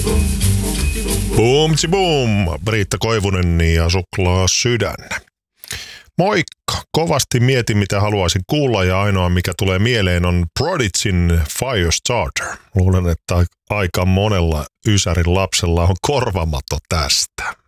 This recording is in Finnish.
Boomtsi boom, Britta Koivunen ja Suklaa sydän. Moikka! Kovasti mietin, mitä haluaisin kuulla, ja ainoa mikä tulee mieleen on Prodigyn Firestarter. Luulen, että aika monella Ysärin lapsella on korvamato tästä.